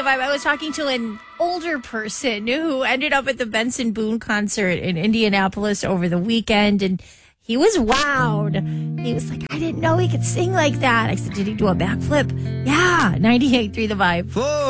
the Vibe. I was talking to an older person who ended up at the Benson Boone concert in Indianapolis over the weekend, and he was wowed. He was like, I didn't know he could sing like that. I said, did he do a backflip? Yeah, 98.3 The Vibe.